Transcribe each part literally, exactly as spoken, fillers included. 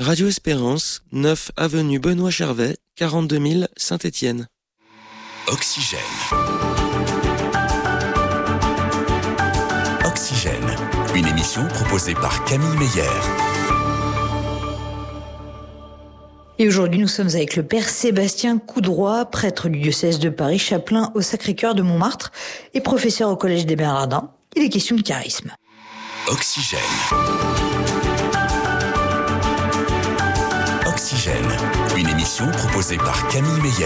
Radio Espérance, neuf avenue Benoît Chervet, quarante-deux mille Saint-Étienne. Oxygène. Oxygène, une émission proposée par Camille Meyer. Et aujourd'hui, nous sommes avec le père Sébastien Coudroy, prêtre du diocèse de Paris, chapelain au Sacré-Cœur de Montmartre et professeur au Collège des Bernardins. Il est question de charisme. Oxygène. Oxygène, une émission proposée par Camille Meyer.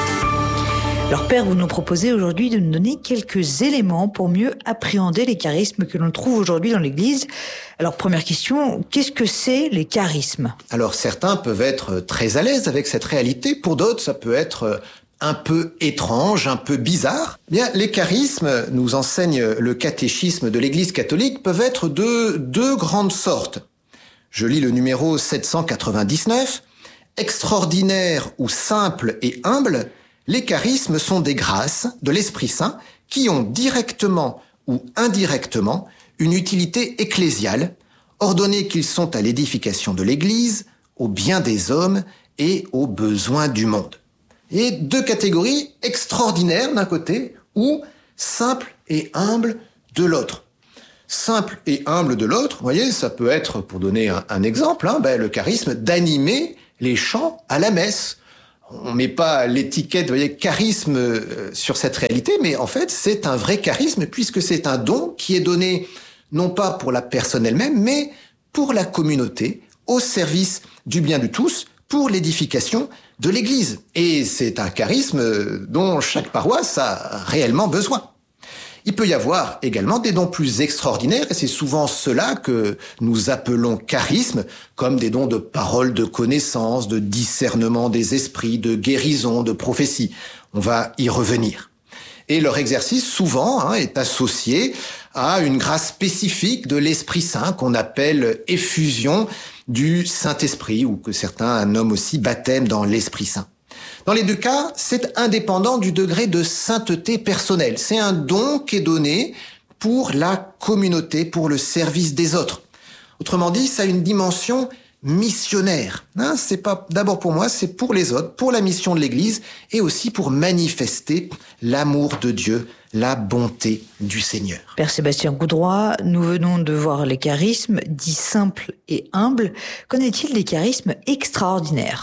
Alors père, vous nous proposez aujourd'hui de nous donner quelques éléments pour mieux appréhender les charismes que l'on trouve aujourd'hui dans l'Église. Alors première question, qu'est-ce que c'est les charismes ? Alors certains peuvent être très à l'aise avec cette réalité, pour d'autres ça peut être un peu étrange, un peu bizarre. Bien, les charismes, nous enseigne le catéchisme de l'Église catholique, peuvent être de deux grandes sortes. Je lis le numéro sept cent quatre-vingt-dix-neuf. Extraordinaire ou simple et humble, les charismes sont des grâces de l'Esprit Saint qui ont directement ou indirectement une utilité ecclésiale, ordonnés qu'ils sont à l'édification de l'Église, au bien des hommes et aux besoins du monde. Et deux catégories, extraordinaires d'un côté ou simple et humble de l'autre. Simple et humble de l'autre, vous voyez, ça peut être, pour donner un, un exemple, hein, ben, le charisme d'animer les chants à la messe. On met pas l'étiquette, vous voyez, charisme euh, sur cette réalité, mais en fait, c'est un vrai charisme puisque c'est un don qui est donné non pas pour la personne elle-même, mais pour la communauté, au service du bien de tous, pour l'édification de l'Église. Et c'est un charisme dont chaque paroisse a réellement besoin. Il peut y avoir également des dons plus extraordinaires, et c'est souvent cela que nous appelons charisme, comme des dons de parole, de connaissance, de discernement des esprits, de guérison, de prophétie. On va y revenir. Et leur exercice, souvent, hein, est associé à une grâce spécifique de l'Esprit Saint, qu'on appelle effusion du Saint-Esprit, ou que certains nomment aussi baptême dans l'Esprit Saint. Dans les deux cas, c'est indépendant du degré de sainteté personnelle. C'est un don qui est donné pour la communauté, pour le service des autres. Autrement dit, ça a une dimension missionnaire. Hein, c'est pas d'abord pour moi, c'est pour les autres, pour la mission de l'Église et aussi pour manifester l'amour de Dieu, la bonté du Seigneur. Père Sébastien Coudroy, nous venons de voir les charismes dits simples et humbles. Qu'en est-il des charismes extraordinaires ?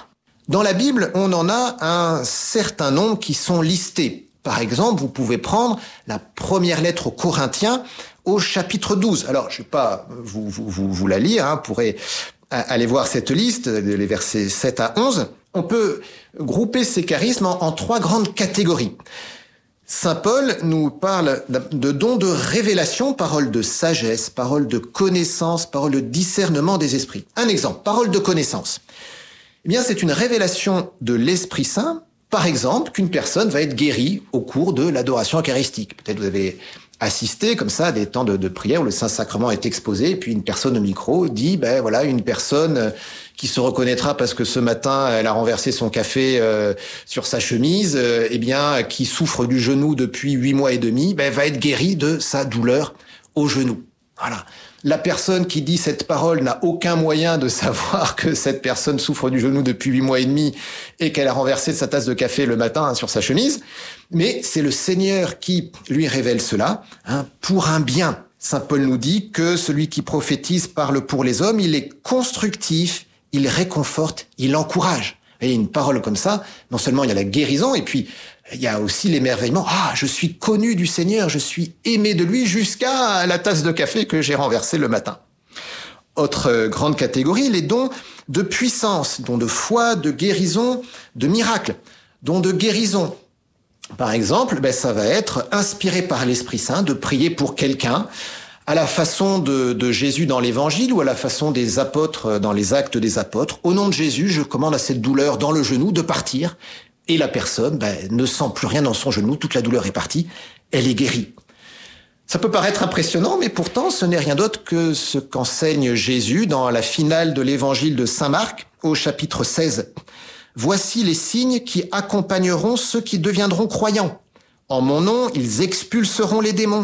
Dans la Bible, on en a un certain nombre qui sont listés. Par exemple, vous pouvez prendre la première lettre aux Corinthiens au chapitre douze. Alors, je ne vais pas vous, vous, vous, vous la lire, hein, vous pourrez aller voir cette liste, les versets sept à onze. On peut grouper ces charismes en, en trois grandes catégories. Saint Paul nous parle de dons de révélation, parole de sagesse, parole de connaissance, parole de discernement des esprits. Un exemple, parole de connaissance. Eh bien, c'est une révélation de l'Esprit Saint, par exemple, qu'une personne va être guérie au cours de l'adoration eucharistique. Peut-être vous avez assisté comme ça à des temps de, de prière où le Saint-Sacrement est exposé, et puis une personne au micro dit, ben voilà, une personne qui se reconnaîtra parce que ce matin, elle a renversé son café euh, sur sa chemise, euh, eh bien, qui souffre du genou depuis huit mois et demi, ben, va être guérie de sa douleur au genou. Voilà. La personne qui dit cette parole n'a aucun moyen de savoir que cette personne souffre du genou depuis huit mois et demi et qu'elle a renversé sa tasse de café le matin hein, sur sa chemise. Mais c'est le Seigneur qui lui révèle cela hein, pour un bien. Saint Paul nous dit que celui qui prophétise parle pour les hommes, il est constructif, il réconforte, il encourage. Et une parole comme ça, non seulement il y a la guérison, et puis il y a aussi l'émerveillement. Ah, je suis connu du Seigneur, je suis aimé de lui jusqu'à la tasse de café que j'ai renversée le matin. Autre grande catégorie, les dons de puissance, dons de foi, de guérison, de miracle, dons de guérison. Par exemple, ben, ça va être inspiré par l'Esprit Saint de prier pour quelqu'un à la façon de, de Jésus dans l'Évangile ou à la façon des apôtres dans les Actes des Apôtres. Au nom de Jésus, je commande à cette douleur dans le genou de partir. Et la personne ben, ne sent plus rien dans son genou, toute la douleur est partie, elle est guérie. Ça peut paraître impressionnant, mais pourtant ce n'est rien d'autre que ce qu'enseigne Jésus dans la finale de l'évangile de Saint Marc au chapitre seize. « Voici les signes qui accompagneront ceux qui deviendront croyants. En mon nom, ils expulseront les démons.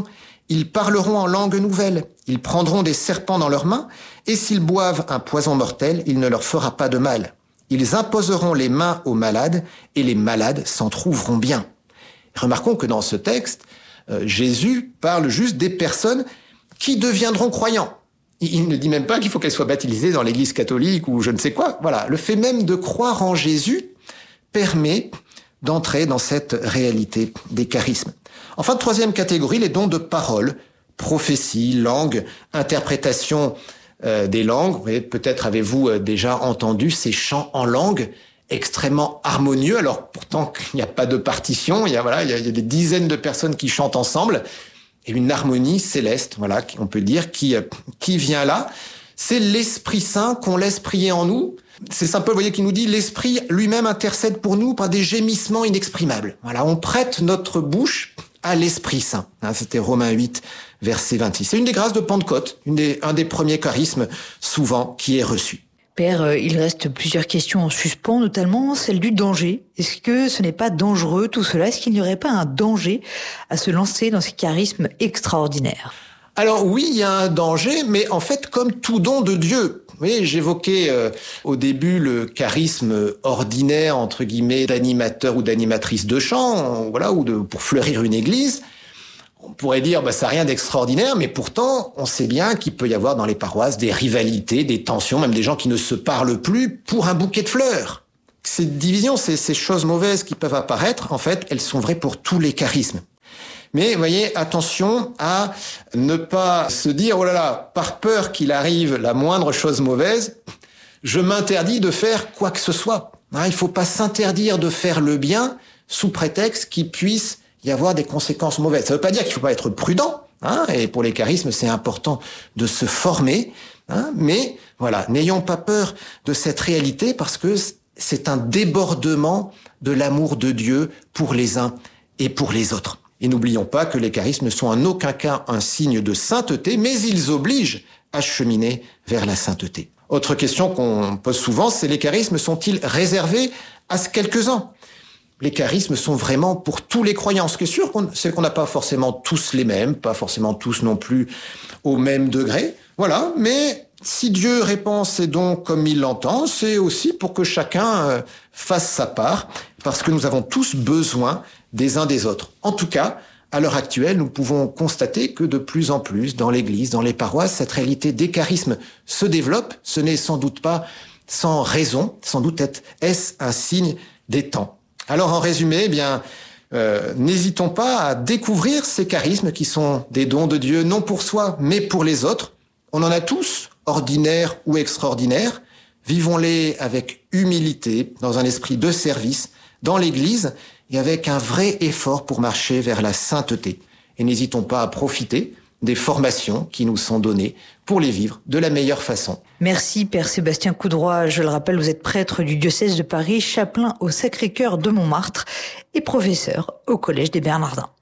Ils parleront en langue nouvelle. Ils prendront des serpents dans leurs mains. Et s'ils boivent un poison mortel, il ne leur fera pas de mal. Ils imposeront les mains aux malades et les malades s'en trouveront bien. Remarquons que dans ce texte, euh, Jésus parle juste des personnes qui deviendront croyants. Il ne dit même pas qu'il faut qu'elles soient baptisées dans l'église catholique ou je ne sais quoi. Voilà, le fait même de croire en Jésus permet d'entrer dans cette réalité des charismes. Enfin, troisième catégorie, les dons de parole, prophétie, langue, interprétation euh, des langues. Vous voyez, peut-être avez-vous euh, déjà entendu ces chants en langue extrêmement harmonieux. Alors pourtant, il n'y a pas de partition, il y a, voilà, il y a, il y a des dizaines de personnes qui chantent ensemble. Et une harmonie céleste, voilà, on peut dire, qui, qui vient là. C'est l'Esprit Saint qu'on laisse prier en nous. C'est Saint Paul, vous voyez, qui nous dit, l'Esprit lui-même intercède pour nous par des gémissements inexprimables. Voilà, on prête notre bouche à l'Esprit Saint. Hein, c'était Romains huit, verset vingt-six. C'est une des grâces de Pentecôte, une des, un des premiers charismes, souvent, qui est reçu. Père, il reste plusieurs questions en suspens, notamment celle du danger. Est-ce que ce n'est pas dangereux tout cela? Est-ce qu'il n'y aurait pas un danger à se lancer dans ces charismes extraordinaires? Alors oui, il y a un danger, mais en fait, comme tout don de Dieu. Vous voyez, j'évoquais euh, au début le charisme ordinaire, entre guillemets, d'animateur ou d'animatrice de chant, voilà, ou de, pour fleurir une église. On pourrait dire, bah, ça n'a rien d'extraordinaire, mais pourtant, on sait bien qu'il peut y avoir dans les paroisses des rivalités, des tensions, même des gens qui ne se parlent plus pour un bouquet de fleurs. Ces divisions, ces, ces choses mauvaises qui peuvent apparaître, en fait, elles sont vraies pour tous les charismes. Mais, vous voyez, attention à ne pas se dire, oh là là, par peur qu'il arrive la moindre chose mauvaise, je m'interdis de faire quoi que ce soit. Hein, il ne faut pas s'interdire de faire le bien sous prétexte qu'il puisse y avoir des conséquences mauvaises. Ça ne veut pas dire qu'il ne faut pas être prudent, hein, et pour les charismes, c'est important de se former, hein, mais voilà, n'ayons pas peur de cette réalité parce que c'est un débordement de l'amour de Dieu pour les uns et pour les autres. Et n'oublions pas que les charismes ne sont en aucun cas un signe de sainteté, mais ils obligent à cheminer vers la sainteté. Autre question qu'on pose souvent, c'est les charismes sont-ils réservés à quelques-uns ? Les charismes sont vraiment pour tous les croyants. Ce qui est sûr, c'est qu'on n'a pas forcément tous les mêmes, pas forcément tous non plus au même degré. Voilà, mais si Dieu répand ses dons comme il l'entend, c'est aussi pour que chacun fasse sa part, parce que nous avons tous besoin des uns des autres. En tout cas, à l'heure actuelle, nous pouvons constater que de plus en plus, dans l'Église, dans les paroisses, cette réalité des charismes se développe. Ce n'est sans doute pas sans raison, sans doute est-ce un signe des temps. Alors en résumé, eh bien, euh, n'hésitons pas à découvrir ces charismes qui sont des dons de Dieu, non pour soi, mais pour les autres. On en a tous, ordinaires ou extraordinaires. Vivons-les avec humilité, dans un esprit de service, dans l'Église, et avec un vrai effort pour marcher vers la sainteté. Et n'hésitons pas à profiter des formations qui nous sont données pour les vivre de la meilleure façon. Merci Père Sébastien Coudroy. Je le rappelle, vous êtes prêtre du diocèse de Paris, chapelain au Sacré-Cœur de Montmartre et professeur au Collège des Bernardins.